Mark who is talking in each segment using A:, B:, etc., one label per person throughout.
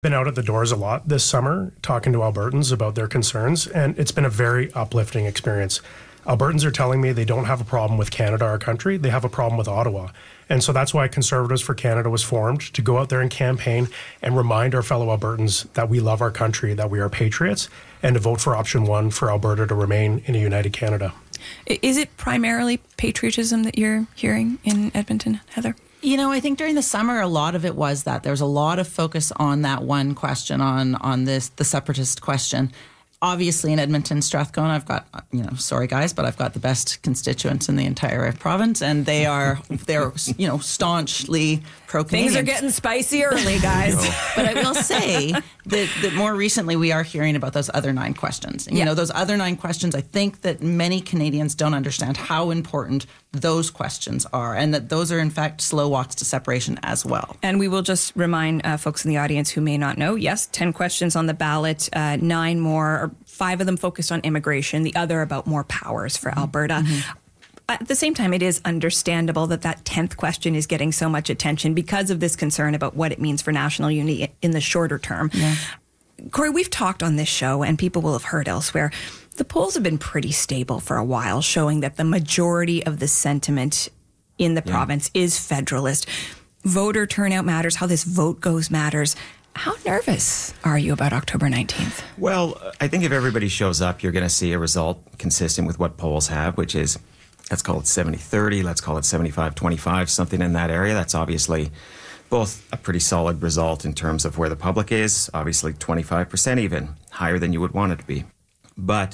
A: Been out at the doors a lot this summer talking to Albertans about their concerns, and it's been a very uplifting experience. Albertans are telling me they don't have a problem with Canada, our country. They have a problem with Ottawa. And so that's why Conservatives for Canada was formed, to go out there and campaign and remind our fellow Albertans that we love our country, that we are patriots, and to vote for option 1 for Alberta to remain in a united Canada.
B: Is it primarily patriotism that you're hearing in Edmonton, Heather?
C: You know, I think during the summer, a lot of it was that there was a lot of focus on that one question, on the separatist question. Obviously, in Edmonton, Strathcona, I've got, sorry guys, but I've got the best constituents in the entire province, and they're staunchly pro-Canadian.
B: Things are getting spicy early, guys.
C: But I will say that more recently we are hearing about those other 9 questions. And, those other 9 questions, I think that many Canadians don't understand how important those questions are, and that those are, in fact, slow walks to separation as well.
B: And we will just remind folks in the audience who may not know, yes, 10 questions on the ballot, 9 more, or 5 of them focused on immigration, the other about more powers for Alberta. Mm-hmm. At the same time, it is understandable that 10th question is getting so much attention because of this concern about what it means for national unity in the shorter term. Yeah. Corey, we've talked on this show, and people will have heard elsewhere, the polls have been pretty stable for a while, showing that the majority of the sentiment in the province is federalist. Voter turnout matters. How this vote goes matters. How nervous are you about October 19th?
D: Well, I think if everybody shows up, you're going to see a result consistent with what polls have, which is, let's call it 70-30, let's call it 75-25, something in that area. That's obviously both a pretty solid result in terms of where the public is, obviously 25% even, higher than you would want it to be. But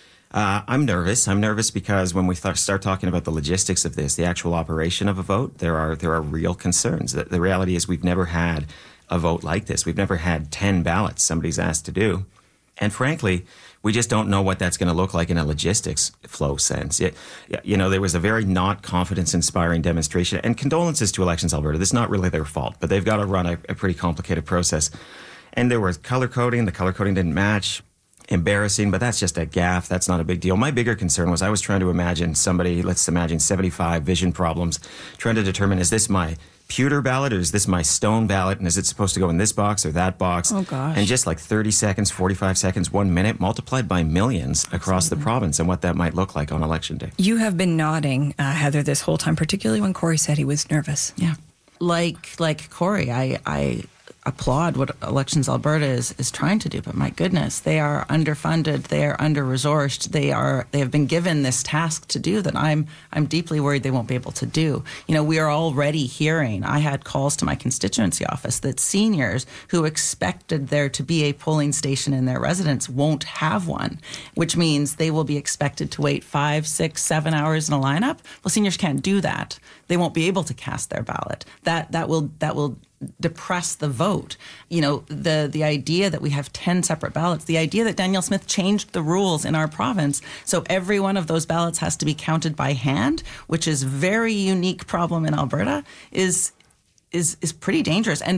D: I'm nervous. I'm nervous because when we start talking about the logistics of this, the actual operation of a vote, there are real concerns. The reality is we've never had a vote like this. We've never had 10 ballots somebody's asked to do. And frankly, we just don't know what that's going to look like in a logistics flow sense. There was a very not confidence-inspiring demonstration. And condolences to Elections Alberta. This is not really their fault, but they've got to run a pretty complicated process. And there was color coding. The color coding didn't match. Embarrassing, but that's just a gaffe. That's not a big deal. My bigger concern was I was trying to imagine somebody, let's imagine 75 vision problems, trying to determine, is this my pewter ballot or is this my stone ballot, and is it supposed to go in this box or that box?
B: Oh, gosh.
D: And just like 30 seconds, 45 seconds, 1 minute, multiplied by millions across the province, and what that might look like on Election Day.
B: You have been nodding, Heather, this whole time, particularly when Corey said he was nervous.
C: Yeah. Like Corey, I applaud what Elections Alberta is trying to do, but my goodness, they are underfunded, they are under-resourced, they have been given this task to do that I'm deeply worried they won't be able to do. We are already hearing, I had calls to my constituency office that seniors who expected there to be a polling station in their residence won't have one, which means they will be expected to wait 5, 6, 7 hours in a lineup. Well, seniors can't do that. They won't be able to cast their ballot. That will depress the vote. The idea that we have 10 separate ballots, the idea that Danielle Smith changed the rules in our province so every one of those ballots has to be counted by hand, which is a very unique problem in Alberta, is pretty dangerous. And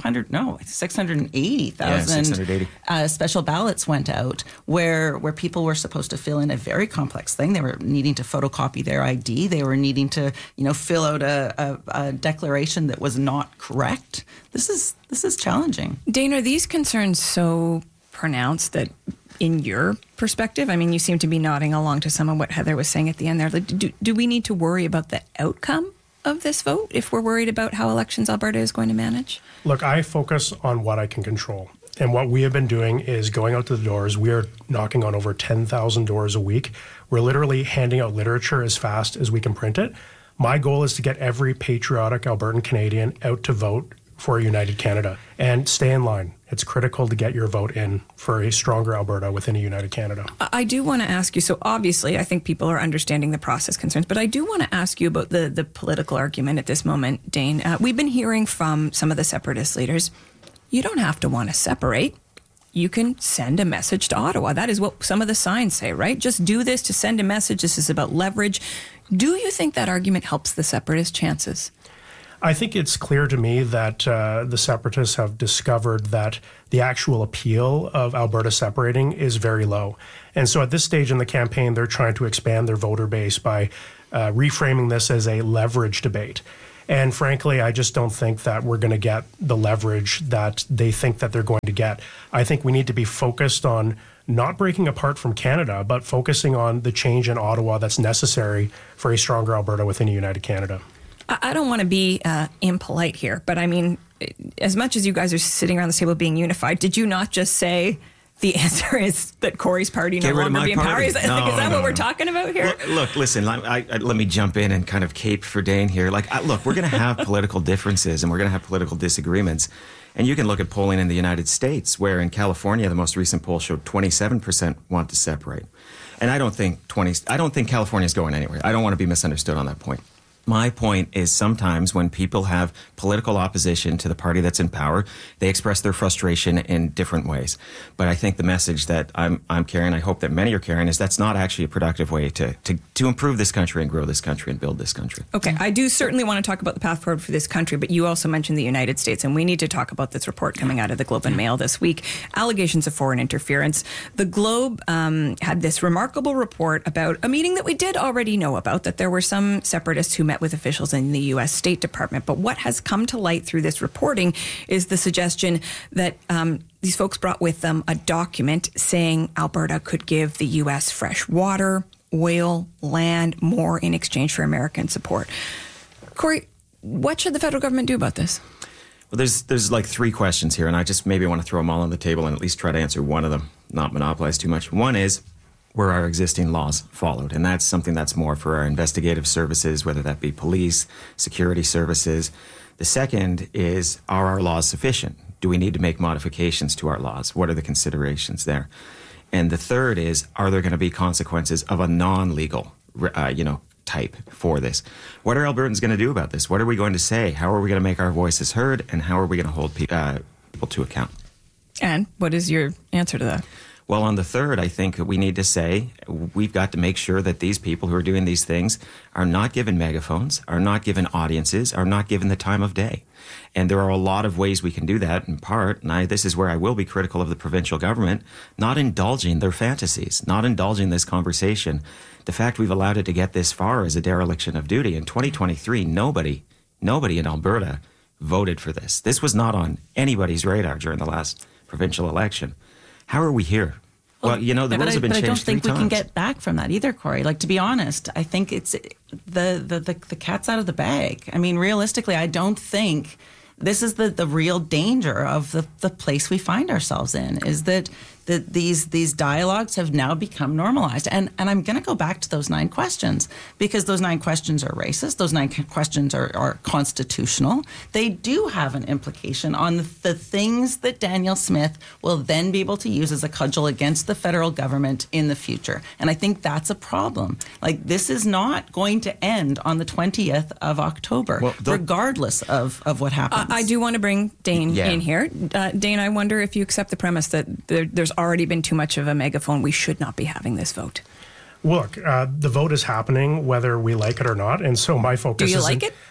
C: 680,000 special ballots went out where people were supposed to fill in a very complex thing. They were needing to photocopy their ID. They were needing to, fill out a declaration that was not correct. This is challenging.
B: Dane, are these concerns so pronounced that, in your perspective, you seem to be nodding along to some of what Heather was saying at the end there. Do we need to worry about the outcome of this vote if we're worried about how Elections Alberta is going to manage?
A: Look, I focus on what I can control. And what we have been doing is going out to the doors. We are knocking on over 10,000 doors a week. We're literally handing out literature as fast as we can print it. My goal is to get every patriotic Albertan Canadian out to vote for a united Canada and stay in line. It's critical to get your vote in for a stronger Alberta within a united Canada.
B: I do want to ask you, so obviously I think people are understanding the process concerns, but I do want to ask you about the political argument at this moment, Dane. We've been hearing from some of the separatist leaders, you don't have to want to separate. You can send a message to Ottawa. That is what some of the signs say, right? Just do this to send a message. This is about leverage. Do you think that argument helps the separatist chances?
A: I think it's clear to me that the separatists have discovered that the actual appeal of Alberta separating is very low. And so at this stage in the campaign, they're trying to expand their voter base by reframing this as a leverage debate. And frankly, I just don't think that we're going to get the leverage that they think that they're going to get. I think we need to be focused on not breaking apart from Canada, but focusing on the change in Ottawa that's necessary for a stronger Alberta within a united Canada.
B: I don't want to be impolite here, but I mean, as much as you guys are sitting around the table being unified, did you not just say the answer is that Corey's party no longer be in power? Is that what we're talking about here?
D: Look, listen, let me jump in and kind of cape for Dane here. Look, we're going to have political differences and we're going to have political disagreements. And you can look at polling in the United States, where in California, the most recent poll showed 27% want to separate. And I don't think California is going anywhere. I don't want to be misunderstood on that point. My point is sometimes when people have political opposition to the party that's in power, they express their frustration in different ways. But I think the message that I'm carrying, I hope that many are carrying, is that's not actually a productive way to improve this country and grow this country and build this country.
B: Okay, I do certainly want to talk about the path forward for this country, but you also mentioned the United States, and we need to talk about this report coming out of the Globe and Mail this week, allegations of foreign interference. The Globe had this remarkable report about a meeting that we did already know about, that there were some separatists who met with officials in the U.S. State Department. But what has come to light through this reporting is the suggestion that these folks brought with them a document saying Alberta could give the U.S. fresh water, oil, land, more in exchange for American support. Corey, what should the federal government do about this?
D: Well, there's like three questions here, and I just maybe want to throw them all on the table and at least try to answer one of them, not monopolize too much. One is, were our existing laws followed? And that's something that's more for our investigative services, whether that be police, security services. The second is, are our laws sufficient? Do we need to make modifications to our laws? What are the considerations there? And the third is, are there going to be consequences of a non-legal, type for this? What are Albertans going to do about this? What are we going to say? How are we going to make our voices heard? And how are we going to hold people to account?
B: And what is your answer to that?
D: Well, on the third, I think we need to say we've got to make sure that these people who are doing these things are not given megaphones, are not given audiences, are not given the time of day. And there are a lot of ways we can do that, in part, and this is where I will be critical of the provincial government, not indulging their fantasies, not indulging this conversation. The fact we've allowed it to get this far is a dereliction of duty. In 2023, nobody in Alberta voted for this. This was not on anybody's radar during the last provincial election. How are we here? Well, the rules have been changed 3 times. But I don't think
C: we can get back from that either, Corey. To be honest, I think it's the cat's out of the bag. I mean, realistically, I don't think this is the real danger of the place we find ourselves in, is that these dialogues have now become normalized. And I'm going to go back to those 9 questions, because those 9 questions are racist. Those 9 questions are constitutional. They do have an implication on the things that Danielle Smith will then be able to use as a cudgel against the federal government in the future. And I think that's a problem. This is not going to end on the 20th of October, regardless of what happens.
B: I do want to bring Dane in here. Dane, I wonder if you accept the premise that there's already been too much of a megaphone. We should not be having this vote.
A: Look, the vote is happening whether we like it or not. And so my focus is...
B: Do you like it?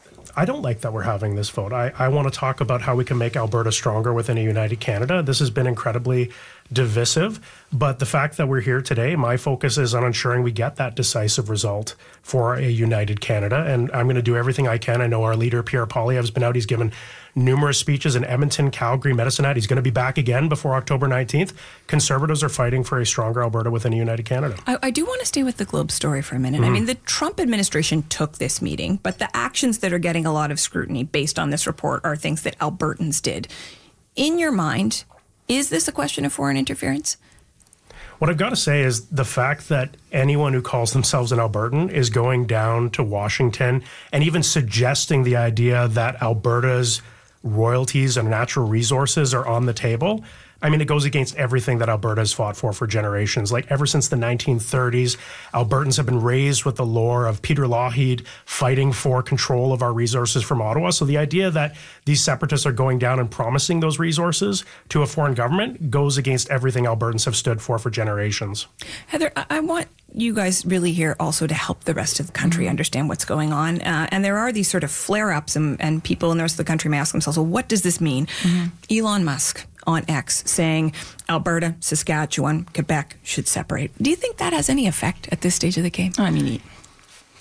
A: I don't like that we're having this vote. I want to talk about how we can make Alberta stronger within a united Canada. This has been incredibly divisive, but the fact that we're here today, my focus is on ensuring we get that decisive result for a united Canada, and I'm going to do everything I can. I know our leader, Pierre Poilievre, has been out. He's given numerous speeches in Edmonton, Calgary, Medicine Hat. He's going to be back again before October 19th. Conservatives are fighting for a stronger Alberta within a united Canada.
B: I do want to stay with the Globe story for a minute. I mean, the Trump administration took this meeting, but the actions that are getting a lot of scrutiny based on this report are things that Albertans did. In your mind, is this a question of foreign interference?
A: What I've got to say is the fact that anyone who calls themselves an Albertan is going down to Washington and even suggesting the idea that Alberta's royalties and natural resources are on the table. I mean, it goes against everything that Alberta has fought for generations. Ever since the 1930s, Albertans have been raised with the lore of Peter Lougheed fighting for control of our resources from Ottawa. So the idea that these separatists are going down and promising those resources to a foreign government goes against everything Albertans have stood for generations.
B: Heather, I want you guys really here also to help the rest of the country understand what's going on. And there are these sort of flare-ups, and people in the rest of the country may ask themselves, well, what does this mean? Elon Musk on X saying Alberta, Saskatchewan, Quebec should separate. Do you think that has any effect at this stage of the game?
C: I mean,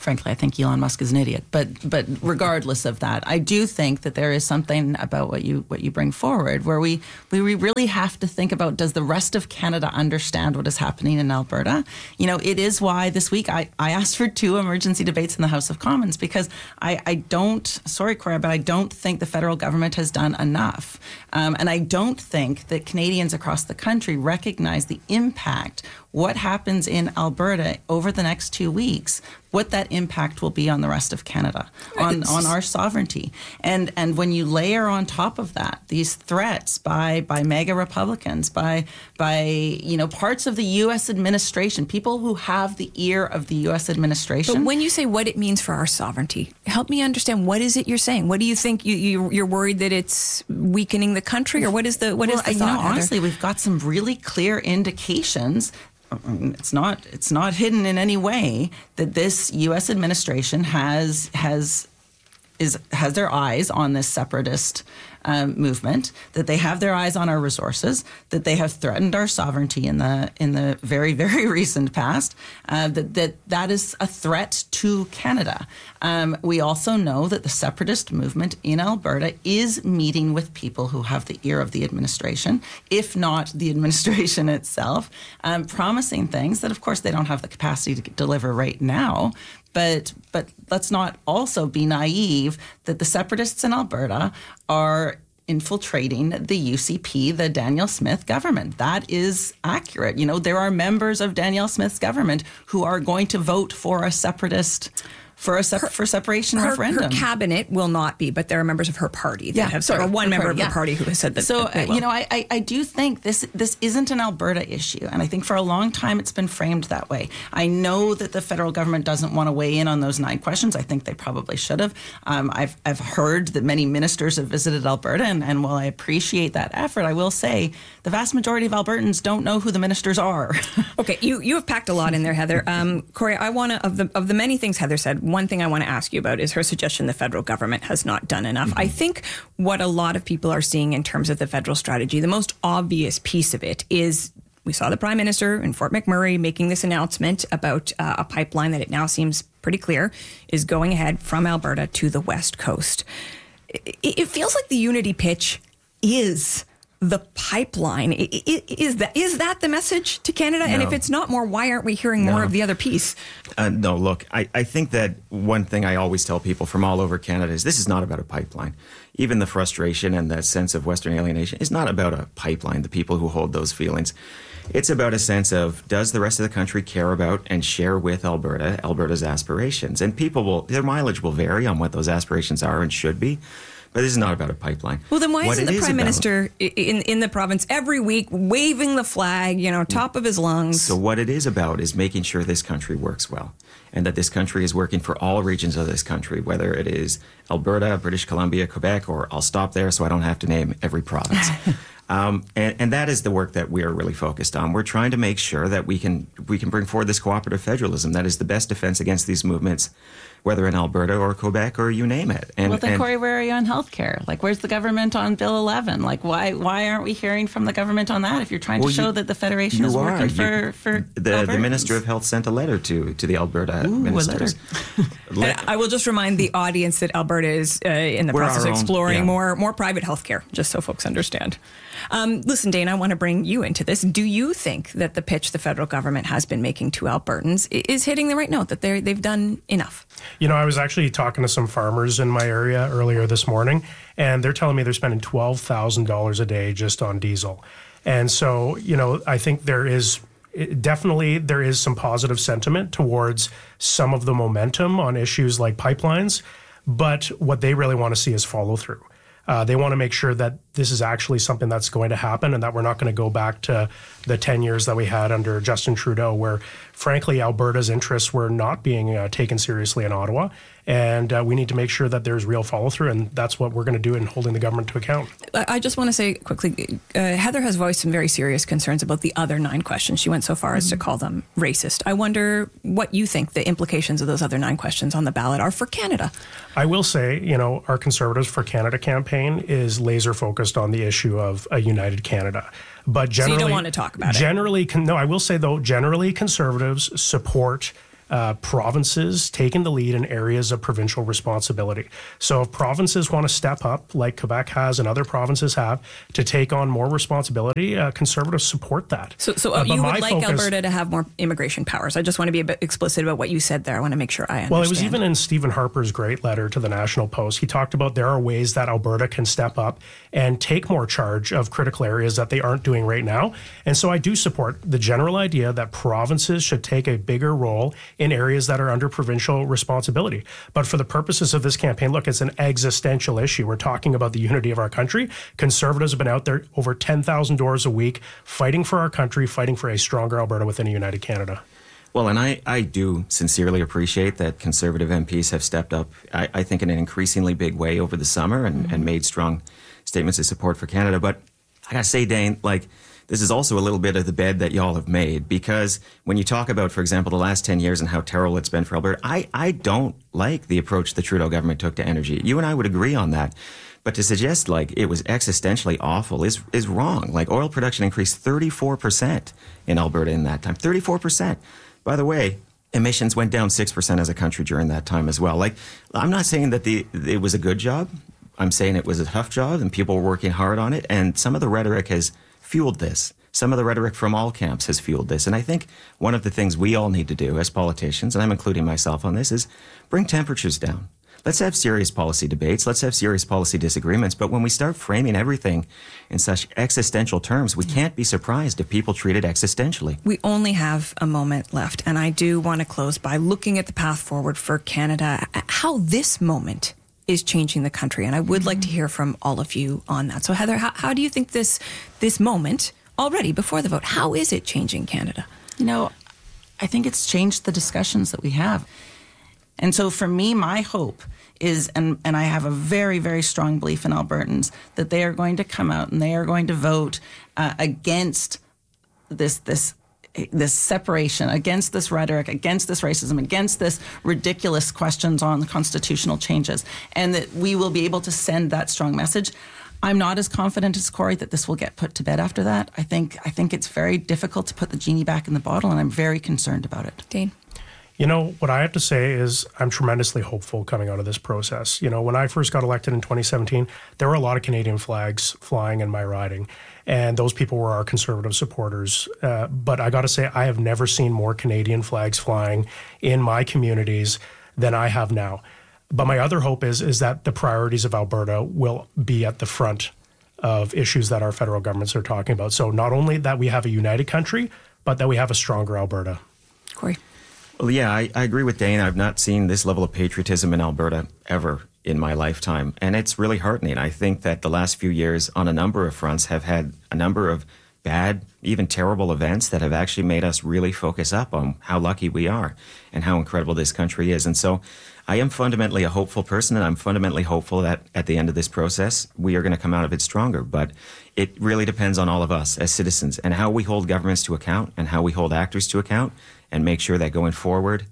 C: frankly, I think Elon Musk is an idiot. But regardless of that, I do think that there is something about what you bring forward where we really have to think about, does the rest of Canada understand what is happening in Alberta? You know, it is why this week I asked for 2 emergency debates in the House of Commons, because I don't, sorry, Cora, but I don't think the federal government has done enough. And I don't think that Canadians across the country recognize the impact, what happens in Alberta over the next 2 weeks, what that impact will be on the rest of Canada, on our sovereignty. And when you layer on top of that these threats by MAGA Republicans, by parts of the U.S. administration, people who have the ear of the U.S. administration.
B: But when you say what it means for our sovereignty, help me understand, what is it you're saying? What do you think? You're worried that it's weakening the country, or what is the thought?
C: Honestly, we've got some really clear indications. It's not hidden in any way that this U.S. administration has their eyes on this separatist movement, that they have their eyes on our resources, that they have threatened our sovereignty in the very, very recent past, that is a threat to Canada. We also know that the separatist movement in Alberta is meeting with people who have the ear of the administration, if not the administration itself, promising things that, of course, they don't have the capacity to deliver right now. But let's not also be naive that the separatists in Alberta are infiltrating the UCP, the Danielle Smith government. That is accurate. You know, there are members of Danielle Smith's government who are going to vote for a separatist. For separation referendum.
B: Her cabinet will not be, but there are members of her party that have, or one member of her party who has said that.
C: So, I do think this isn't an Alberta issue, and I think for a long time it's been framed that way. I know that the federal government doesn't want to weigh in on those 9 questions. I think they probably should have. I've heard that many ministers have visited Alberta, and while I appreciate that effort, I will say the vast majority of Albertans don't know who the ministers are.
B: Okay, you have packed a lot in there, Heather. Corey, I want to, of the many things Heather said, one thing I want to ask you about is her suggestion the federal government has not done enough. I think what a lot of people are seeing in terms of the federal strategy, the most obvious piece of it is, we saw the Prime Minister in Fort McMurray making this announcement about a pipeline that it now seems pretty clear is going ahead from Alberta to the West Coast. It feels like the unity pitch is the pipeline. Is that the message to Canada? No. And if it's not more, why aren't we hearing more of the other piece?
D: No, look, I think that one thing I always tell people from all over Canada is this is not about a pipeline. Even the frustration and the sense of Western alienation is not about a pipeline, the people who hold those feelings. It's about a sense of, does the rest of the country care about and share with Alberta's aspirations? And their mileage will vary on what those aspirations are and should be. But this is not about a pipeline.
B: Well, then why isn't the Prime Minister in the province every week waving the flag, top of his lungs?
D: So what it is about is making sure this country works well, and that this country is working for all regions of this country, whether it is Alberta, British Columbia, Quebec, or I'll stop there so I don't have to name every province. And that is the work that we are really focused on. We're trying to make sure that we can bring forward this cooperative federalism that is the best defense against these movements, whether in Alberta or Quebec or you name it.
C: Corey, where are you on healthcare? Like, where's the government on Bill 11? Like, why aren't we hearing from the government on that? If you're trying to show that the Federation is working for
D: the Minister of Health sent a letter to the Alberta ministers.
B: I will just remind the audience that Alberta is in the process of exploring more private healthcare, just so folks understand. Listen, Dana, I want to bring you into this. Do you think that the pitch the federal government has been making to Albertans is hitting the right note, that they've done enough?
A: I was actually talking to some farmers in my area earlier this morning, and they're telling me they're spending $12,000 a day just on diesel. And so, I think there is some positive sentiment towards some of the momentum on issues like pipelines, but what they really want to see is follow through. They want to make sure that this is actually something that's going to happen and that we're not going to go back to the 10 years that we had under Justin Trudeau, where, frankly, Alberta's interests were not being taken seriously in Ottawa. And we need to make sure that there's real follow-through, and that's what we're going to do in holding the government to account.
B: I just want to say quickly, Heather has voiced some very serious concerns about the other 9 questions. She went so far as to call them racist. I wonder what you think the implications of those other 9 questions on the ballot are for Canada. I
A: will say, our Conservatives for Canada campaign is laser-focused on the issue of a united Canada. But generally,
B: so you don't want to talk about it?
A: I will say, though, generally Conservatives support provinces taking the lead in areas of provincial responsibility. So if provinces want to step up, like Quebec has and other provinces have, to take on more responsibility, Conservatives support that.
B: So you would like Alberta to have more immigration powers. I just want to be a bit explicit about what you said there. I want to make sure I understand.
A: Well, it was even in Stephen Harper's great letter to the National Post. He talked about there are ways that Alberta can step up and take more charge of critical areas that they aren't doing right now. And so I do support the general idea that provinces should take a bigger role in areas that are under provincial responsibility. But for the purposes of this campaign, look, it's an existential issue. We're talking about the unity of our country. Conservatives have been out there over 10,000 doors a week fighting for our country, fighting for a stronger Alberta within a united Canada.
D: Well, and I do sincerely appreciate that Conservative MPs have stepped up, I think, in an increasingly big way over the summer and made strong statements of support for Canada. But I got to say, Dane, this is also a little bit of the bed that y'all have made, because when you talk about, for example, the last 10 years and how terrible it's been for Alberta, I don't like the approach the Trudeau government took to energy. You and I would agree on that. But to suggest it was existentially awful is wrong. Oil production increased 34% in Alberta in that time. 34%. By the way, emissions went down 6% as a country during that time as well. I'm not saying that it was a good job. I'm saying it was a tough job and people were working hard on it. And some of the rhetoric has fueled this. Some of the rhetoric from all camps has fueled this. And I think one of the things we all need to do as politicians, and I'm including myself on this, is bring temperatures down. Let's have serious policy debates. Let's have serious policy disagreements. But when we start framing everything in such existential terms, we can't be surprised if people treat it existentially.
B: We only have a moment left, and I do want to close by looking at the path forward for Canada, how this moment is changing the country. And I would like to hear from all of you on that. So, Heather, how do you think this moment, already before the vote, how is it changing Canada?
C: I think it's changed the discussions that we have. And so for me, my hope is, and I have a very, very strong belief in Albertans, that they are going to come out and they are going to vote against this separation, against this rhetoric, against this racism, against this ridiculous questions on the constitutional changes, and that we will be able to send that strong message. I'm not as confident as Corey that this will get put to bed after that. I think it's very difficult to put the genie back in the bottle, and I'm very concerned about it.
B: Dane?
A: What I have to say is I'm tremendously hopeful coming out of this process. When I first got elected in 2017, there were a lot of Canadian flags flying in my riding, and those people were our Conservative supporters. But I got to say, I have never seen more Canadian flags flying in my communities than I have now. But my other hope is that the priorities of Alberta will be at the front of issues that our federal governments are talking about. So not only that we have a united country, but that we have a stronger Alberta.
B: Corey?
D: Well, yeah, I agree with Dane. I've not seen this level of patriotism in Alberta ever in my lifetime. And it's really heartening. I think that the last few years on a number of fronts have had a number of bad, even terrible events that have actually made us really focus up on how lucky we are and how incredible this country is. And so I am fundamentally a hopeful person, and I'm fundamentally hopeful that at the end of this process, we are going to come out of it stronger. But it really depends on all of us as citizens and how we hold governments to account and how we hold actors to account, and make sure that going forward,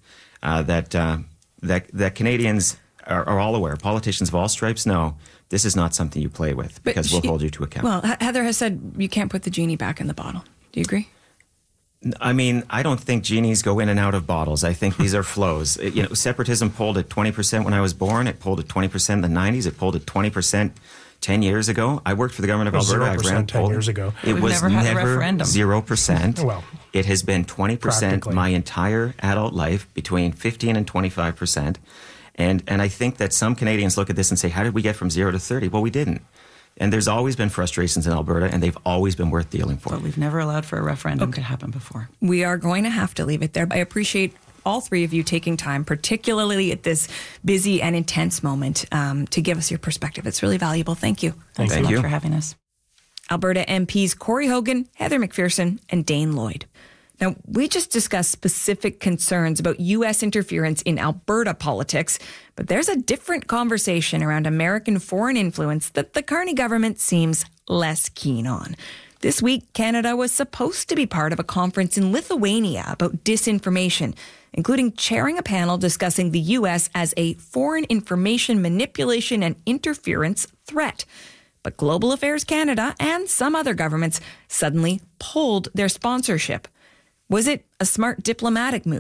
D: that Canadians are all aware, politicians of all stripes know this is not something you play with, because we'll hold you to account.
B: Well, Heather has said you can't put the genie back in the bottle. Do you agree?
D: I mean, I don't think genies go in and out of bottles. I think these are flows. Separatism polled at 20% when I was born. It polled at 20% in the 90s. It polled at 20% 10 years ago. I worked for the government of Alberta.
A: 0% 10 years ago.
D: It was
C: never had a referendum.
D: 0%.
A: Well,
D: it has been 20% my entire adult life, between 15 and 25%. And I think that some Canadians look at this and say, how did we get from 0 to 30? Well, we didn't. And there's always been frustrations in Alberta, and they've always been worth dealing for.
C: But we've never allowed for a referendum to happen before.
B: We are going to have to leave it there. I appreciate all three of you taking time, particularly at this busy and intense moment, to give us your perspective. It's really valuable. Thank you.
C: Thanks so much for having us.
B: Alberta MPs Corey Hogan, Heather McPherson, and Dane Lloyd. Now, we just discussed specific concerns about U.S. interference in Alberta politics, but there's a different conversation around American foreign influence that the Carney government seems less keen on. This week, Canada was supposed to be part of a conference in Lithuania about disinformation, including chairing a panel discussing the U.S. as a foreign information manipulation and interference threat. But Global Affairs Canada and some other governments suddenly pulled their sponsorship. Was it a smart diplomatic move,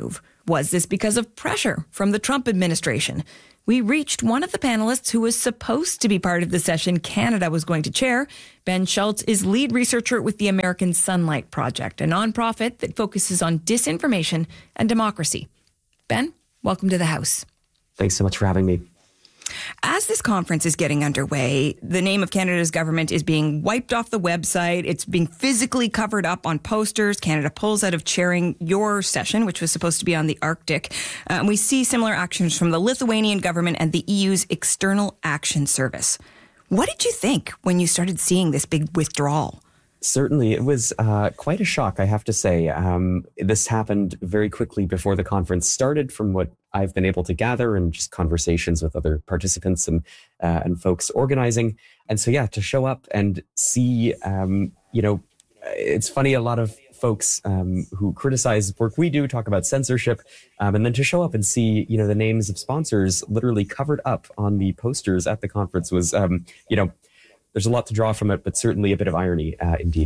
B: Was this because of pressure from the Trump administration? We reached one of the panelists who was supposed to be part of the session Canada was going to chair. Ben Schultz is lead researcher with the American Sunlight Project, a nonprofit that focuses on disinformation and democracy. Ben, welcome to the House.
E: Thanks so much for having me.
B: As this conference is getting underway, the name of Canada's government is being wiped off the website. It's being physically covered up on posters. Canada pulls out of chairing your session, which was supposed to be on the Arctic. And we see similar actions from the Lithuanian government and the EU's External Action Service. What did you think when you started seeing this big withdrawal?
E: Certainly, it was quite a shock, I have to say. This happened very quickly before the conference started, from what I've been able to gather and just conversations with other participants and folks organizing. And so, yeah, to show up and see, it's funny, a lot of folks who criticize work we do talk about censorship, and then to show up and see, the names of sponsors literally covered up on the posters at the conference was, there's a lot to draw from it, but certainly a bit of irony, indeed.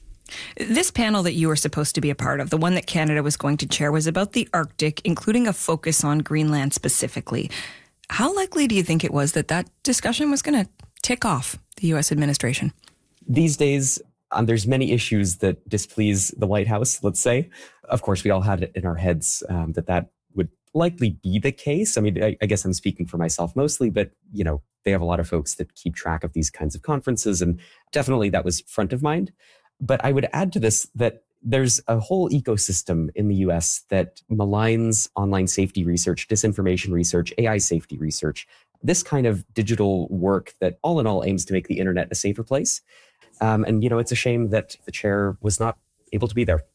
B: This panel that you were supposed to be a part of, the one that Canada was going to chair, was about the Arctic, including a focus on Greenland specifically. How likely do you think it was that discussion was going to tick off the U.S. administration?
E: These days, there's many issues that displease the White House, let's say. Of course, we all had it in our heads that would likely be the case. I mean, I guess I'm speaking for myself mostly, but, they have a lot of folks that keep track of these kinds of conferences, and definitely that was front of mind. But I would add to this that there's a whole ecosystem in the US that maligns online safety research, disinformation research, AI safety research, this kind of digital work that all in all aims to make the internet a safer place. And it's a shame that the chair was not able to be there.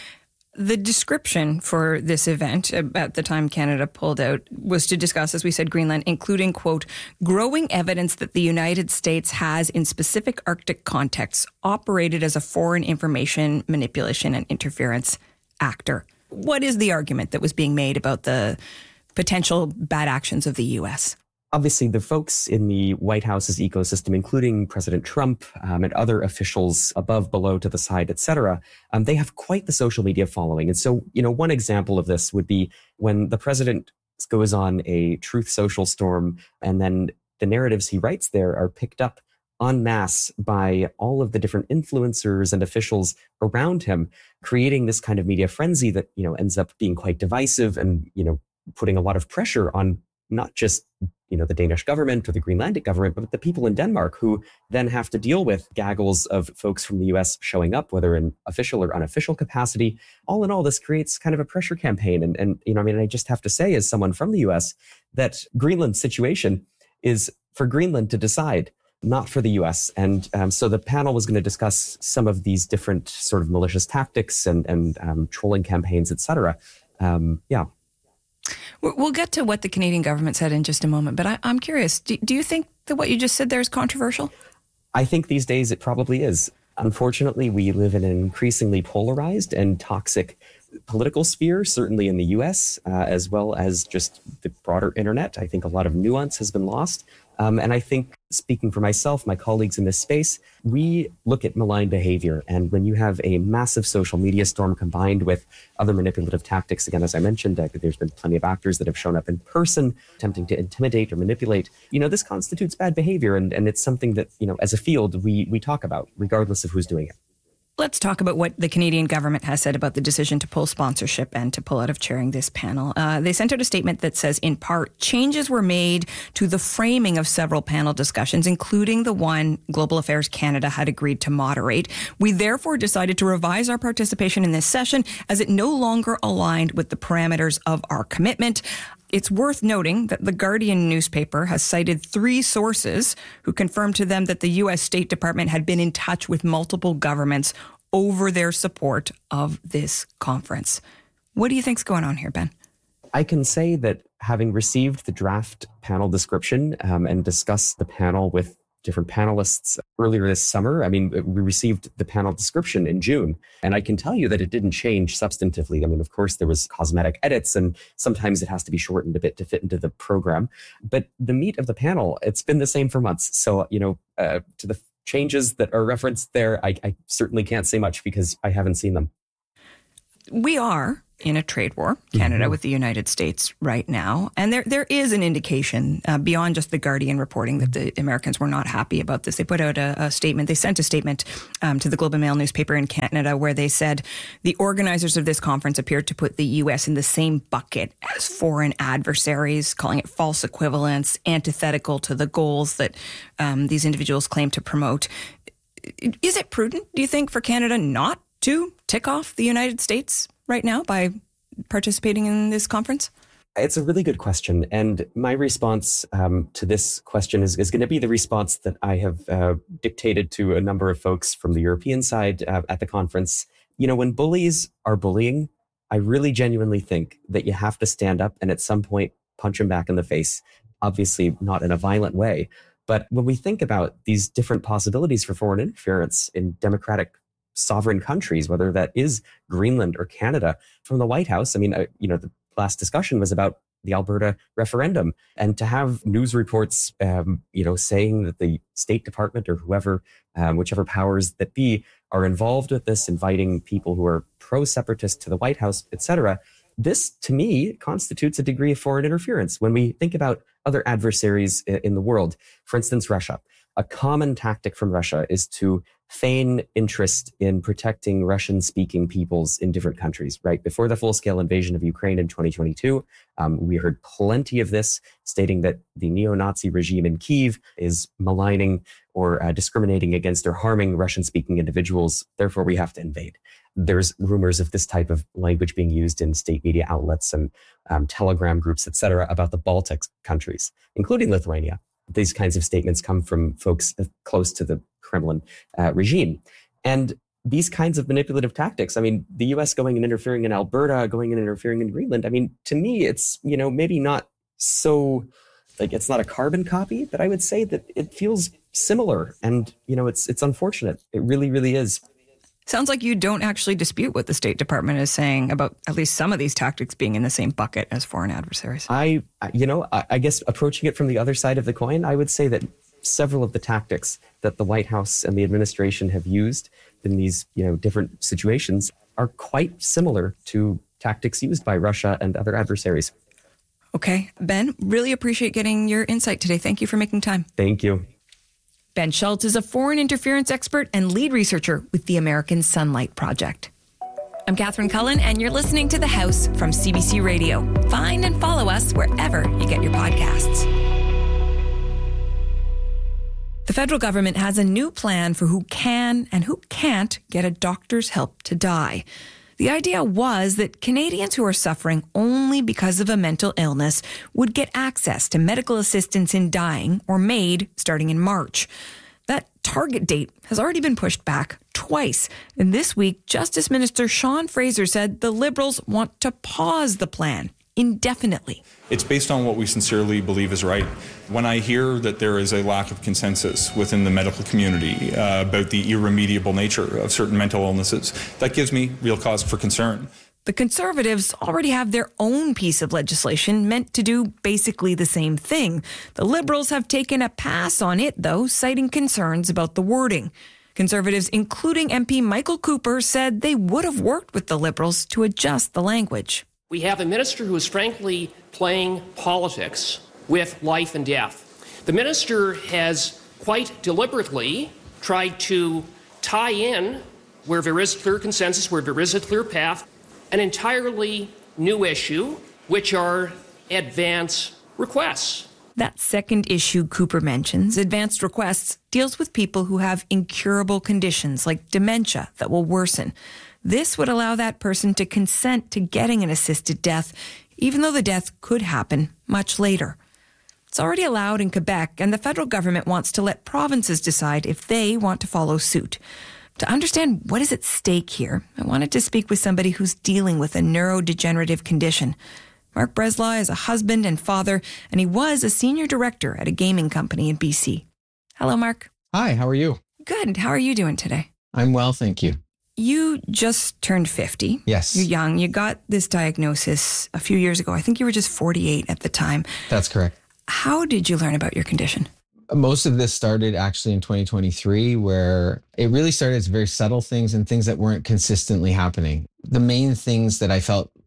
B: The description for this event at the time Canada pulled out was to discuss, as we said, Greenland, including, quote, growing evidence that the United States has, in specific Arctic contexts, operated as a foreign information manipulation and interference actor. What is the argument that was being made about the potential bad actions of the U.S.?
E: Obviously, the folks in the White House's ecosystem, including President Trump and other officials above, below, to the side, et cetera, they have quite the social media following. And so, one example of this would be when the president goes on a Truth Social storm, and then the narratives he writes there are picked up en masse by all of the different influencers and officials around him, creating this kind of media frenzy that, ends up being quite divisive and, putting a lot of pressure on not just the Danish government or the Greenlandic government, but the people in Denmark, who then have to deal with gaggles of folks from the US showing up, whether in official or unofficial capacity. All in all, this creates kind of a pressure campaign. And I just have to say, as someone from the US, that Greenland's situation is for Greenland to decide, not for the US. And so the panel was going to discuss some of these different sort of malicious tactics and trolling campaigns, et cetera.
B: We'll get to what the Canadian government said in just a moment, but I'm curious, do you think that what you just said there is controversial?
E: I think these days it probably is. Unfortunately, we live in an increasingly polarized and toxic political sphere, certainly in the US, as well as just the broader internet. I think a lot of nuance has been lost. And I think, speaking for myself, my colleagues in this space, we look at malign behavior. And when you have a massive social media storm combined with other manipulative tactics, again, as I mentioned, there's been plenty of actors that have shown up in person attempting to intimidate or manipulate. This constitutes bad behavior. And it's something that, as a field, we talk about, regardless of who's doing it.
B: Let's talk about what the Canadian government has said about the decision to pull sponsorship and to pull out of chairing this panel. They sent out a statement that says, in part, changes were made to the framing of several panel discussions, including the one Global Affairs Canada had agreed to moderate. We therefore decided to revise our participation in this session as it no longer aligned with the parameters of our commitment. It's worth noting that the Guardian newspaper has cited 3 sources who confirmed to them that the U.S. State Department had been in touch with multiple governments over their support of this conference. What do you think's going on here, Ben?
E: I can say that having received the draft panel description and discussed the panel with different panelists earlier this summer. I mean, we received the panel description in June, and I can tell you that it didn't change substantively. I mean, of course, there was cosmetic edits, and sometimes it has to be shortened a bit to fit into the program. But the meat of the panel, it's been the same for months. So, to the changes that are referenced there, I certainly can't say much because I haven't seen them.
B: We are in a trade war, Canada with the United States right now. And there is an indication beyond just the Guardian reporting that the Americans were not happy about this. They put out a statement. They sent a statement to the Globe and Mail newspaper in Canada where they said the organizers of this conference appeared to put the U.S. in the same bucket as foreign adversaries, calling it false equivalence, antithetical to the goals that these individuals claim to promote. Is it prudent, do you think, for Canada not to tick off the United States right now by participating in this conference?
E: It's a really good question. And my response to this question is going to be the response that I have dictated to a number of folks from the European side at the conference. You know, when bullies are bullying, I really genuinely think that you have to stand up and at some point punch them back in the face. Obviously not in a violent way. But when we think about these different possibilities for foreign interference in democratic sovereign countries, whether that is Greenland or Canada, from the White House, I mean, the last discussion was about the Alberta referendum, and to have news reports, saying that the State Department or whoever, whichever powers that be, are involved with this, inviting people who are pro-separatist to the White House, etc. This, to me, constitutes a degree of foreign interference. When we think about other adversaries in the world, for instance, Russia, a common tactic from Russia is to feign interest in protecting Russian-speaking peoples in different countries, right? Before the full-scale invasion of Ukraine in 2022, we heard plenty of this, stating that the neo-Nazi regime in Kyiv is maligning or discriminating against or harming Russian-speaking individuals. Therefore, we have to invade. There's rumors of this type of language being used in state media outlets and Telegram groups, et cetera, about the Baltic countries, including Lithuania. These kinds of statements come from folks close to the Kremlin regime. And these kinds of manipulative tactics, I mean, the U.S. going and interfering in Alberta, going and interfering in Greenland, I mean, to me, it's, maybe not so, it's not a carbon copy, but I would say that it feels similar. And, it's unfortunate. It really, really is.
B: Sounds like you don't actually dispute what the State Department is saying about at least some of these tactics being in the same bucket as foreign adversaries.
E: I guess approaching it from the other side of the coin, I would say that several of the tactics that the White House and the administration have used in these, different situations are quite similar to tactics used by Russia and other adversaries.
B: Okay. Ben, really appreciate getting your insight today. Thank you for making time.
E: Thank you.
B: Ben Schultz is a foreign interference expert and lead researcher with the American Sunlight Project. I'm Catherine Cullen, and you're listening to The House from CBC Radio. Find and follow us wherever you get your podcasts. The federal government has a new plan for who can and who can't get a doctor's help to die. The idea was that Canadians who are suffering only because of a mental illness would get access to medical assistance in dying, or MAID, starting in March. That target date has already been pushed back twice. And this week, Justice Minister Sean Fraser said the Liberals want to pause the plan indefinitely.
F: It's based on what we sincerely believe is right. When I hear that there is a lack of consensus within the medical community about the irremediable nature of certain mental illnesses, that gives me real cause for concern.
B: The Conservatives already have their own piece of legislation meant to do basically the same thing. The Liberals have taken a pass on it, though, citing concerns about the wording. Conservatives, including MP Michael Cooper, said they would have worked with the Liberals to adjust the language.
G: We have a minister who is frankly playing politics with life and death. The minister has quite deliberately tried to tie in, where there is clear consensus, where there is a clear path, an entirely new issue, which are advance requests.
B: That second issue Cooper mentions, advanced requests, deals with people who have incurable conditions like dementia that will worsen. This would allow that person to consent to getting an assisted death, even though the death could happen much later. It's already allowed in Quebec, and the federal government wants to let provinces decide if they want to follow suit. To understand what is at stake here, I wanted to speak with somebody who's dealing with a neurodegenerative condition. Mark Breslaw is a husband and father, and he was a senior director at a gaming company in BC. Hello, Mark.
H: Hi, how are you?
B: Good. How are you doing today?
H: I'm well, thank you.
B: You just turned 50.
H: Yes.
B: You're young. You got this diagnosis a few years ago. I think you were just 48 at the time.
H: That's correct.
B: How did you learn about your condition?
H: Most of this started actually in 2023, where it really started as very subtle things and things that weren't consistently happening. The main things that I felt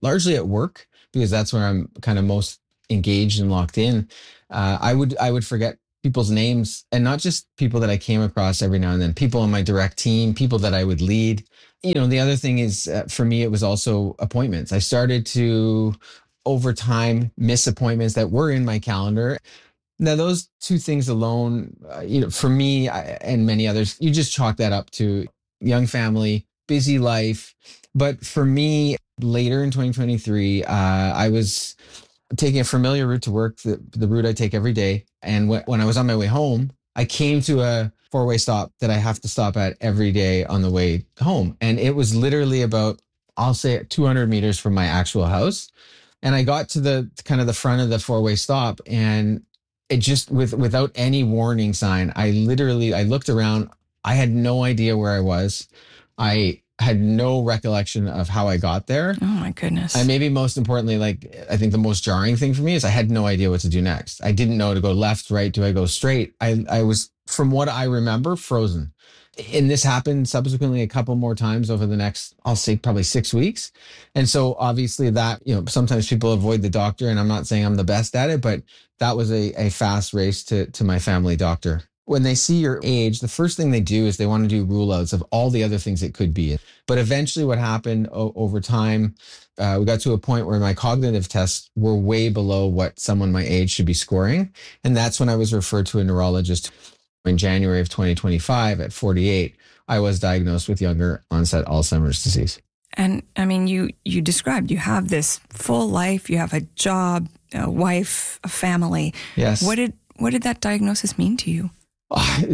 H: largely at work, because that's where I'm kind of most engaged and locked in. I would forget people's names, and not just people that I came across every now and then, people on my direct team, people that I would lead. The other thing is, for me, it was also appointments. I started to, over time, miss appointments that were in my calendar. Now, those two things alone, for me and many others, you just chalk that up to young family, busy life. But for me, later in 2023, I was taking a familiar route to work, the route I take every day. And when I was on my way home, I came to a four-way stop that I have to stop at every day on the way home. And it was literally about, I'll say, 200 meters from my actual house. And I got to the kind of the front of the four-way stop, and it just, without any warning sign, I looked around. I had no idea where I was. I had no recollection of how I got there.
B: Oh my goodness.
H: And maybe most importantly, I think the most jarring thing for me is I had no idea what to do next. I didn't know to go left, right. Do I go straight? I was, from what I remember, frozen. And this happened subsequently a couple more times over the next, I'll say, probably 6 weeks. And so obviously that, sometimes people avoid the doctor, and I'm not saying I'm the best at it, but that was a fast race to my family doctor. When they see your age, the first thing they do is they want to do rule outs of all the other things it could be. But eventually what happened over time, we got to a point where my cognitive tests were way below what someone my age should be scoring. And that's when I was referred to a neurologist. In January of 2025, at 48, I was diagnosed with younger onset Alzheimer's disease.
B: And I mean, you described, you have this full life, you have a job, a wife, a family.
H: Yes.
B: What did that diagnosis mean to you?
H: I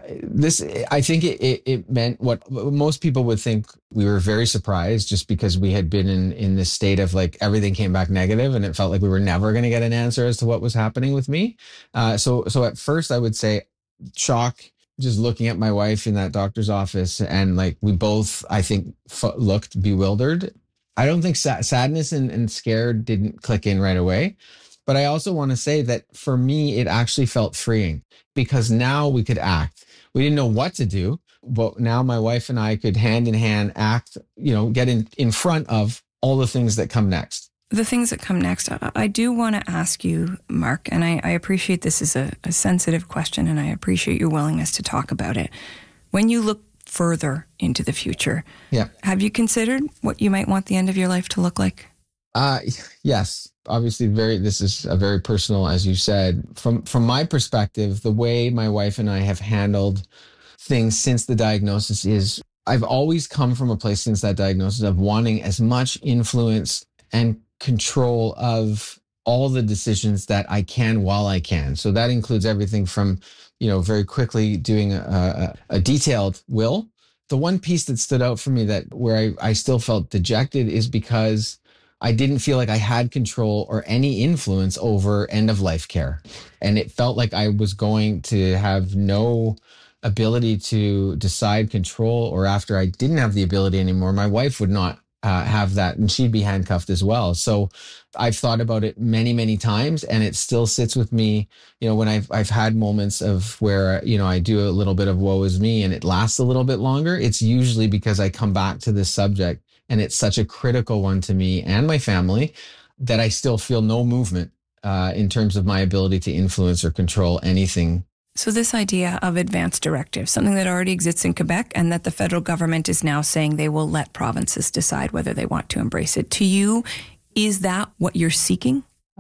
H: think it meant what most people would think. We were very surprised, just because we had been in this state of everything came back negative, and it felt like we were never going to get an answer as to what was happening with me. So at first I would say shock, just looking at my wife in that doctor's office, and we both, I think, looked bewildered. I don't think sadness and scared didn't click in right away. But I also want to say that for me, it actually felt freeing, because now we could act. We didn't know what to do, but now my wife and I could hand in hand act, get in front of all the things that come next.
B: The things that come next, I do want to ask you, Mark, and I appreciate this is a sensitive question, and I appreciate your willingness to talk about it. When you look further into the future, have you considered what you might want the end of your life to look like?
H: Yes. Obviously, this is a very personal, as you said. From my perspective, the way my wife and I have handled things since the diagnosis is, I've always come from a place since that diagnosis of wanting as much influence and control of all the decisions that I can while I can. So that includes everything from, very quickly doing a detailed will. The one piece that stood out for me where I still felt dejected is because I didn't feel like I had control or any influence over end of life care. And it felt like I was going to have no ability to decide control, or after I didn't have the ability anymore, my wife would not have that, and she'd be handcuffed as well. So I've thought about it many, many times, and it still sits with me. When I've had moments of where, I do a little bit of woe is me and it lasts a little bit longer, it's usually because I come back to this subject, and it's such a critical one to me and my family that I still feel no movement in terms of my ability to influence or control anything.
B: So this idea of advance directive, something that already exists in Quebec, and that the federal government is now saying they will let provinces decide whether they want to embrace it. To you, is that what you're seeking?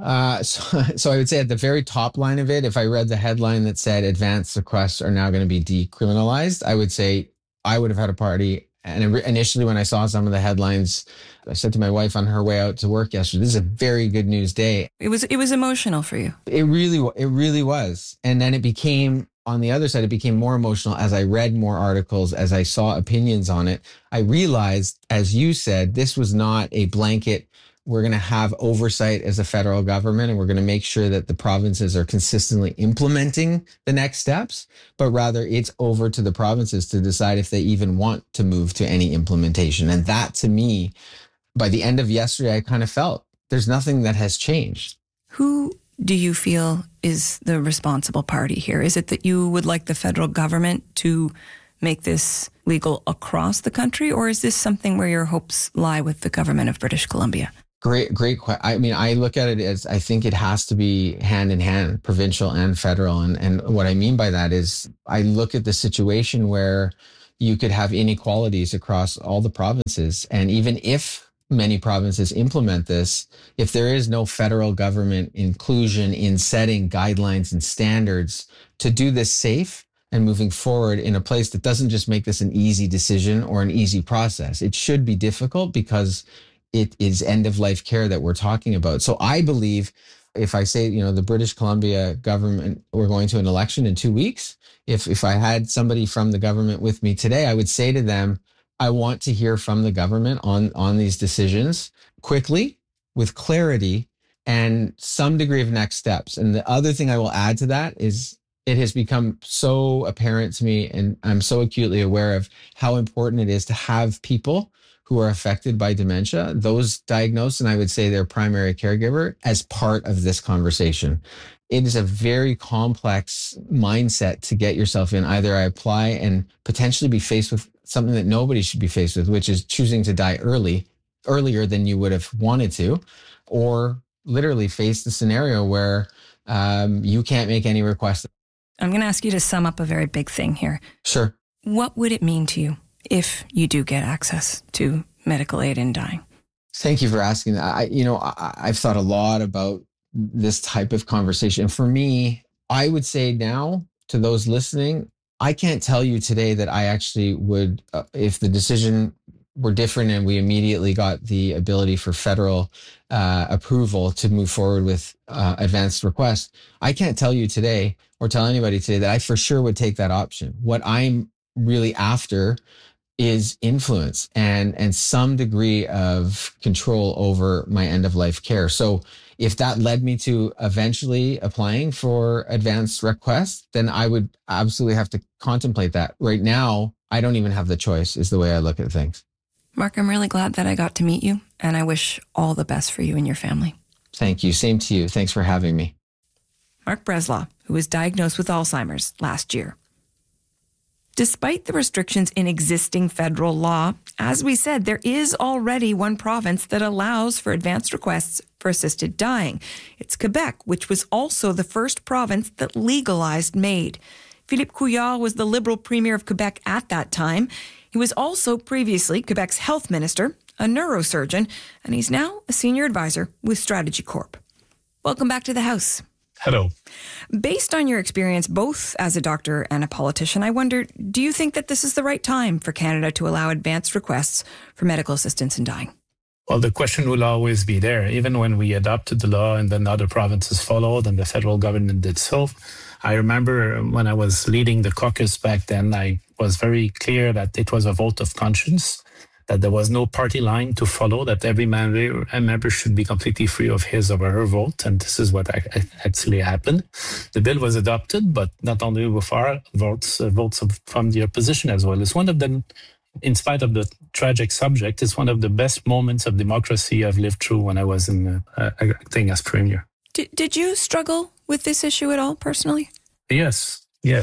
H: So I would say at the very top line of it, if I read the headline that said advance requests are now going to be decriminalized, I would say I would have had a party. And initially, when I saw some of the headlines, I said to my wife on her way out to work yesterday, "This is a very good news day."
B: It was emotional for you.
H: It really was. And then it became, on the other side, it became more emotional as I read more articles, as I saw opinions on it. I realized, as you said, this was not a blanket. We're going to have oversight as a federal government, and we're going to make sure that the provinces are consistently implementing the next steps, but rather it's over to the provinces to decide if they even want to move to any implementation. And that, to me, by the end of yesterday, I kind of felt there's nothing that has changed.
B: Who do you feel is the responsible party here? Is it that you would like the federal government to make this legal across the country, or is this something where your hopes lie with the government of British Columbia?
H: Great question. I mean, I look at it as I think it has to be hand in hand, provincial and federal. And what I mean by that is I look at the situation where you could have inequalities across all the provinces. And even if many provinces implement this, if there is no federal government inclusion in setting guidelines and standards to do this safe and moving forward in a place that doesn't just make this an easy decision or an easy process, it should be difficult because it is end of life care that we're talking about. So I believe if I say, the British Columbia government, we're going to an election in 2 weeks. If I had somebody from the government with me today, I would say to them, I want to hear from the government on these decisions quickly, with clarity, and some degree of next steps. And the other thing I will add to that is it has become so apparent to me, and I'm so acutely aware of how important it is to have people who are affected by dementia, those diagnosed, and I would say their primary caregiver, as part of this conversation. It is a very complex mindset to get yourself in. Either I apply and potentially be faced with something that nobody should be faced with, which is choosing to die earlier than you would have wanted to, or literally face the scenario where you can't make any requests.
B: I'm going to ask you to sum up a very big thing here.
H: Sure.
B: What would it mean to you if you do get access to medical aid in dying?
H: Thank you for asking that. I've thought a lot about this type of conversation. For me, I would say now to those listening, I can't tell you today that I actually would, if the decision were different and we immediately got the ability for federal approval to move forward with advanced requests, I can't tell you today or tell anybody today that I for sure would take that option. What I'm really after is influence and some degree of control over my end of life care. So if that led me to eventually applying for advanced requests, then I would absolutely have to contemplate that. Right now, I don't even have the choice, is the way I look at things.
B: Mark, I'm really glad that I got to meet you, and I wish all the best for you and your family.
H: Thank you. Same to you. Thanks for having me.
B: Mark Breslaw, who was diagnosed with Alzheimer's last year. Despite the restrictions in existing federal law, as we said, there is already one province that allows for advanced requests for assisted dying. It's Quebec, which was also the first province that legalized MAID. Philippe Couillard was the Liberal Premier of Quebec at that time. He was also previously Quebec's health minister, a neurosurgeon, and he's now a senior advisor with Strategy Corp. Welcome back to the House.
I: Hello.
B: Based on your experience both as a doctor and a politician, I wonder, do you think that this is the right time for Canada to allow advanced requests for medical assistance in dying?
I: Well, the question will always be there. Even when we adopted the law and then other provinces followed and the federal government did so, I remember when I was leading the caucus back then, I was very clear that it was a vote of conscience, that there was no party line to follow, that every member should be completely free of his or her vote. And this is what actually happened. The bill was adopted, but not only with our votes from the opposition as well. It's one of them, in spite of the tragic subject, it's one of the best moments of democracy I've lived through when I was acting as premier.
B: Did you struggle with this issue at all personally?
I: Yes.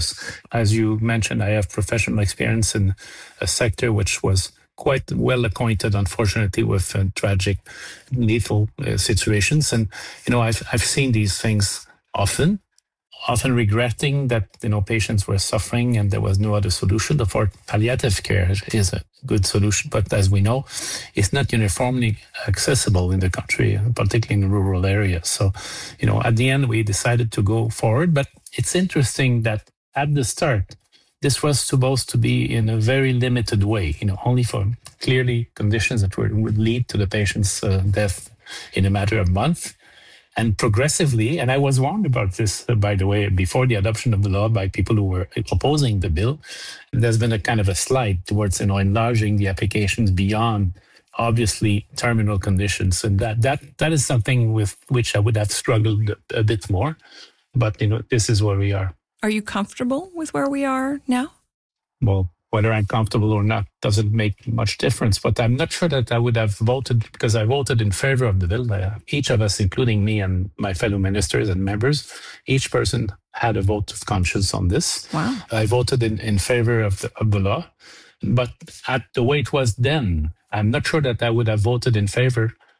I: As you mentioned, I have professional experience in a sector which was quite well acquainted, unfortunately, with tragic, lethal situations. And, I've seen these things often regretting that, patients were suffering and there was no other solution. Therefore, palliative care is a good solution. But as we know, it's not uniformly accessible in the country, particularly in rural areas. So, at the end, we decided to go forward. But it's interesting that at the start, this was supposed to be in a very limited way, only for clearly conditions that would lead to the patient's death in a matter of months. And progressively, and I was warned about this, by the way, before the adoption of the law by people who were opposing the bill, there's been a kind of a slide towards, enlarging the applications beyond, obviously, terminal conditions. And that is something with which I would have struggled a bit more. But, this is where we are.
B: Are you comfortable with where we are now?
I: Well, whether I'm comfortable or not doesn't make much difference. But I'm not sure that I would have voted, because I voted in favor of the bill. Each of us, including me and my fellow ministers and members, each person had a vote of conscience on this.
B: Wow.
I: I voted in favor of the law. But at the way it was then, I'm not sure that I would have voted in favor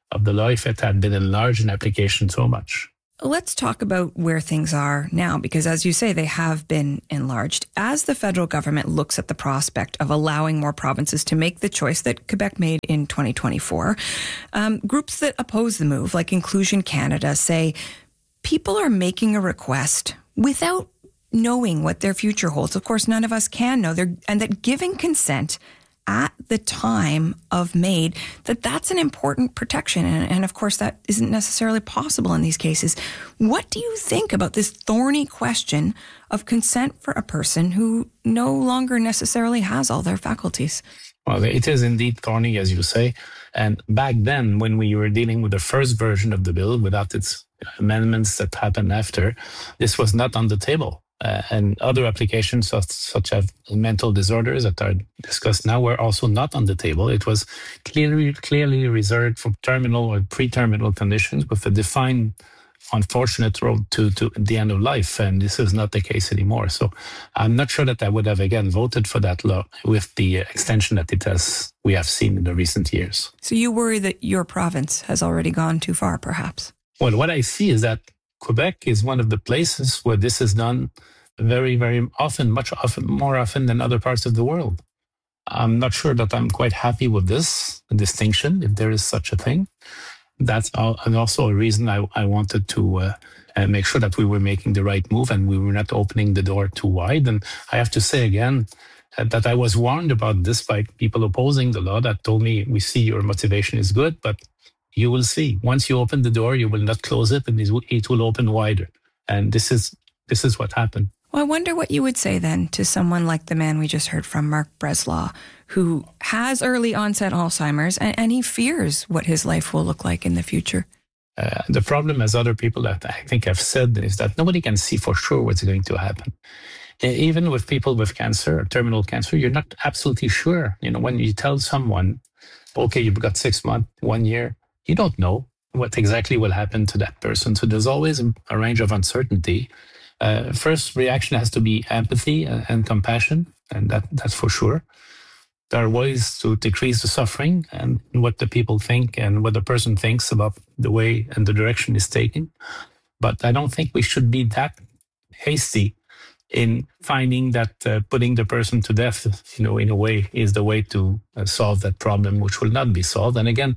I: of the law if it had been enlarged in application so much.
B: Let's talk about where things are now, because as you say, they have been enlarged. As the federal government looks at the prospect of allowing more provinces to make the choice that Quebec made in 2024, groups that oppose the move, like Inclusion Canada, say people are making a request without knowing what their future holds. Of course, none of us can know, and that giving consent at the time of MAID, that's an important protection. And of course, that isn't necessarily possible in these cases. What do you think about this thorny question of consent for a person who no longer necessarily has all their faculties?
I: Well, it is indeed thorny, as you say. And back then, when we were dealing with the first version of the bill without its amendments that happened after, this was not on the table. And other applications such as mental disorders that are discussed now were also not on the table. It was clearly reserved for terminal or pre-terminal conditions with a defined unfortunate road to the end of life. And this is not the case anymore. So I'm not sure that I would have again voted for that law with the extension that we have seen in the recent years.
B: So you worry that your province has already gone too far, perhaps?
I: Well, what I see is that Quebec is one of the places where this is done very, very often, more often than other parts of the world. I'm not sure that I'm quite happy with this distinction, if there is such a thing. That's also a reason I wanted to make sure that we were making the right move and we were not opening the door too wide. And I have to say again that I was warned about this by people opposing the law that told me, we see your motivation is good, but you will see. Once you open the door, you will not close it, and it will open wider. And this is what happened.
B: Well, I wonder what you would say then to someone like the man we just heard from, Mark Breslaw, who has early onset Alzheimer's, and he fears what his life will look like in the future.
I: The problem, as other people that I think have said, is that nobody can see for sure what's going to happen. Even with people with cancer, terminal cancer, you're not absolutely sure. When you tell someone, okay, you've got 6 months, 1 year, you don't know what exactly will happen to that person. So there's always a range of uncertainty. First reaction has to be empathy and compassion, and that's for sure. There are ways to decrease the suffering and what the people think and what the person thinks about the way and the direction is taken. But I don't think we should be that hasty in finding that putting the person to death, in a way, is the way to solve that problem, which will not be solved. And again,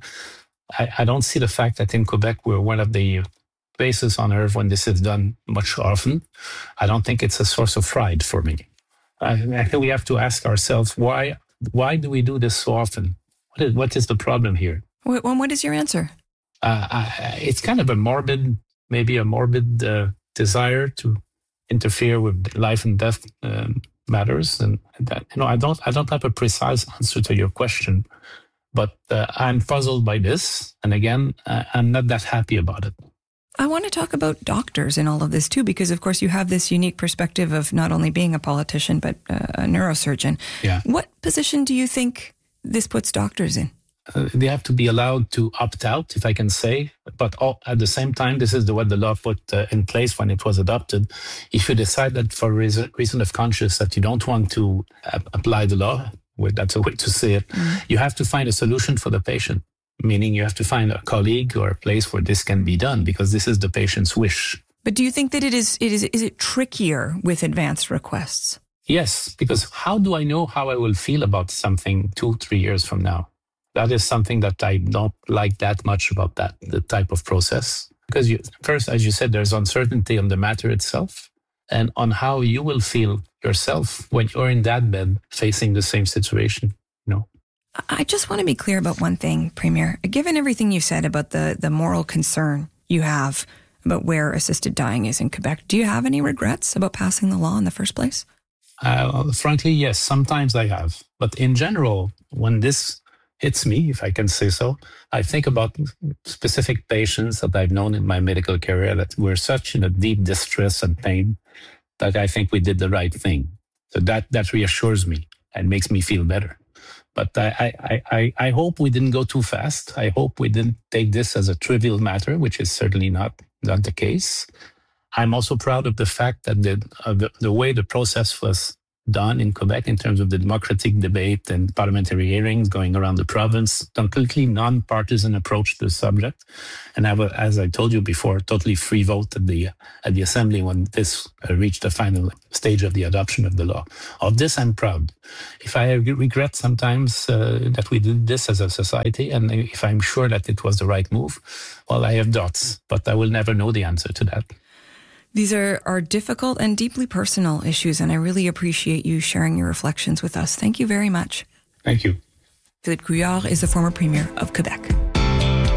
I: I don't see the fact that in Quebec we're one of the places on earth when this is done much often. I don't think it's a source of pride for me. I think we have to ask ourselves, why do we do this so often? What is the problem here?
B: What is your answer?
I: It's kind of a morbid desire to interfere with life and death matters, and that, I don't have a precise answer to your question, but I'm puzzled by this, and again, I'm not that happy about it.
B: I want to talk about doctors in all of this too, because of course you have this unique perspective of not only being a politician, but a neurosurgeon.
I: Yeah.
B: What position do you think this puts doctors in?
I: They have to be allowed to opt out, if I can say, but at the same time, this is what the law put in place when it was adopted. If you decide that for reason of conscience that you don't want to apply the law, that's a way to say it, you have to find a solution for the patient. Meaning you have to find a colleague or a place where this can be done, because this is the patient's wish.
B: But do you think that is it trickier with advanced requests?
I: Yes, because how do I know how I will feel about something 2-3 years from now? That is something that I don't like that much about the type of process. Because first, as you said, there's uncertainty on the matter itself and on how you will feel yourself when you're in that bed facing the same situation.
B: I just want to be clear about one thing, Premier. Given everything you said about the moral concern you have about where assisted dying is in Quebec, do you have any regrets about passing the law in the first place?
I: Frankly, yes, sometimes I have. But in general, when this hits me, if I can say so, I think about specific patients that I've known in my medical career that were such in a deep distress and pain that I think we did the right thing. So that reassures me and makes me feel better. But I hope we didn't go too fast. I hope we didn't take this as a trivial matter, which is certainly not the case. I'm also proud of the fact that the way the process was done in Quebec in terms of the democratic debate and parliamentary hearings going around the province, completely non-partisan approach to the subject. And as I told you before, totally free vote at the Assembly when this reached the final stage of the adoption of the law. Of this, I'm proud. If I regret sometimes that we did this as a society, and if I'm sure that it was the right move, well, I have doubts, but I will never know the answer to that.
B: These are difficult and deeply personal issues, and I really appreciate you sharing your reflections with us. Thank you very much.
I: Thank you.
B: Philippe Couillard is the former Premier of Quebec.